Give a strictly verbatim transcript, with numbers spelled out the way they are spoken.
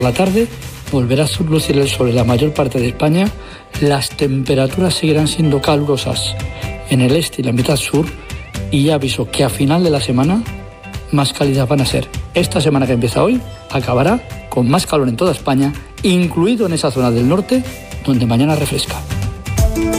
la tarde volverá a lucir el sol en la mayor parte de España. Las temperaturas seguirán siendo calurosas en el este y la mitad sur, y ya aviso que a final de la semana más cálidas van a ser. Esta semana que empieza hoy acabará con más calor en toda España, incluido en esa zona del norte donde mañana refresca.